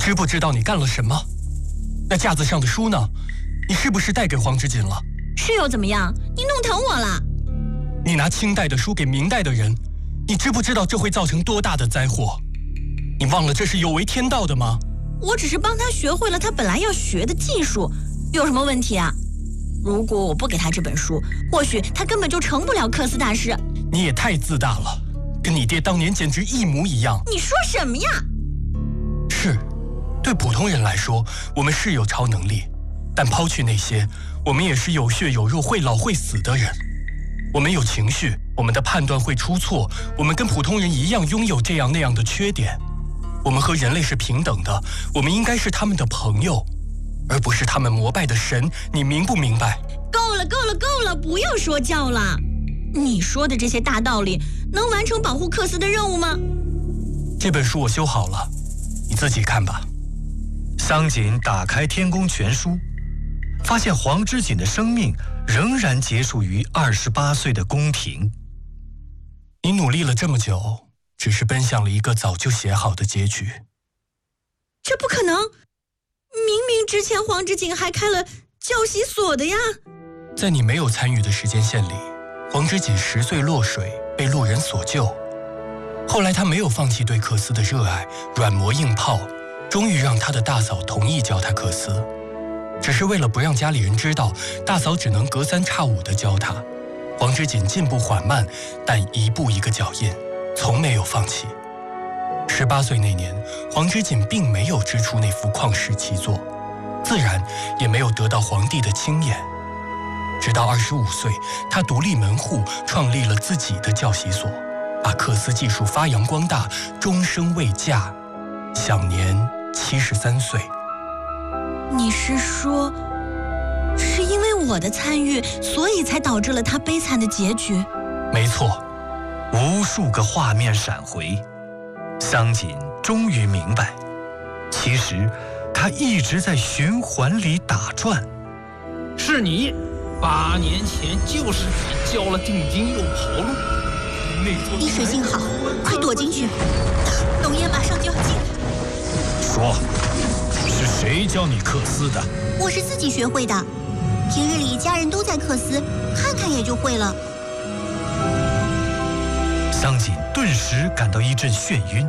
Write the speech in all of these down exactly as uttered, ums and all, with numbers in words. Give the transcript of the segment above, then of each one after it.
知不知道你干了什么？那架子上的书呢？你是不是带给黄之锦了？ 是又怎么样？你弄疼我了。 你拿清代的书给明代的人，你知不知道这会造成多大的灾祸？你忘了这是有违天道的吗？ 我只是帮他学会了他本来要学的技术，有什么问题啊？如果我不给他这本书，或许他根本就成不了科斯大师。 你也太自大了，跟你爹当年简直一模一样。 你说什么呀？ 是，对普通人来说，我们是有超能力，但抛去那些，我们也是有血有肉、会老会死的人。我们有情绪，我们的判断会出错，我们跟普通人一样拥有这样那样的缺点。我们和人类是平等的，我们应该是他们的朋友，而不是他们膜拜的神。你明不明白？ 够了，够了，够了！不要说教了。你说的这些大道理，能完成保护克斯的任务吗？ 这本书我修好了，你自己看吧。 桑锦打开《天宫全书》，发现黄之锦的生命仍然结束于二十八岁的宫廷。 你努力了这么久，只是奔向了一个早就写好的结局。 这不可能！明明之前黄之锦还开了教习所的呀。 在你没有参与的时间线里，黄之锦十岁落水，被路人所救。后来他没有放弃对克斯的热爱，软磨硬泡，终于让他的大嫂同意教他克斯。只是为了不让家里人知道，大嫂只能隔三差五地教他。黄之锦进步缓慢，但一步一个脚印，从没有放弃。十八岁那年，黄之锦并没有织出那幅旷世奇作，自然也没有得到皇帝的青眼。直到二十五岁，他独立门户，创立了自己的教习所，把克斯技术发扬光大，终生未嫁，享年七十三岁。 你是说，是因为我的参与，所以才导致了他悲惨的结局？ 没错。 无数个画面闪回，桑锦终于明白，其实他一直在循环里打转。 是你，八年前就是你教了定金又跑路。 你水性好，快躲进去，龙爷马上就要进来。 说，是谁教你克斯的？ 我是自己学会的，平日里家人都在克斯，看看也就会了。 桑锦顿时感到一阵眩晕。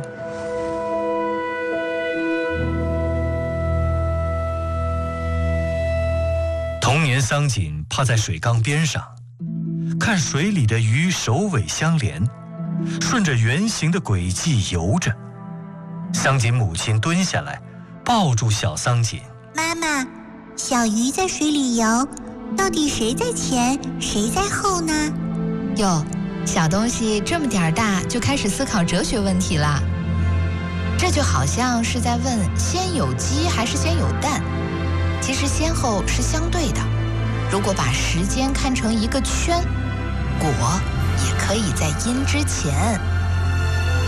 童年，桑锦趴在水缸边上，看水里的鱼首尾相连，顺着圆形的轨迹游着。桑锦母亲蹲下来，抱住小桑锦。 妈妈，小鱼在水里游，到底谁在前，谁在后呢？ 哟，小东西这么点儿大就开始思考哲学问题啦。这就好像是在问先有鸡还是先有蛋，其实先后是相对的。如果把时间看成一个圈，果也可以在因之前。